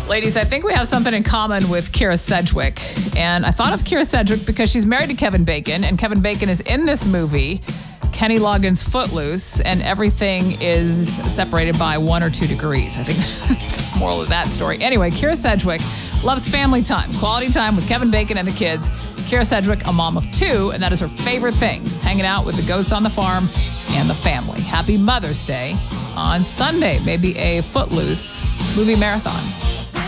Ladies, I think we have something in common with Kyra Sedgwick. And I thought of Kyra Sedgwick because she's married to Kevin Bacon, and Kevin Bacon is in this movie, Kenny Loggins' Footloose, and everything is separated by 1 or 2 degrees. I think that's the moral of that story. Anyway, Kyra Sedgwick loves family time, quality time with Kevin Bacon and the kids. Kyra Sedgwick, a mom of 2, and that is her favorite thing, is hanging out with the goats on the farm and the family. Happy Mother's Day on Sunday. Maybe a Footloose movie marathon.